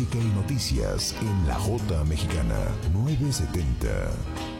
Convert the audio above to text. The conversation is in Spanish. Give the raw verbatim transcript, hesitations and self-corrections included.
música y noticias en La Jota Mexicana nueve setenta.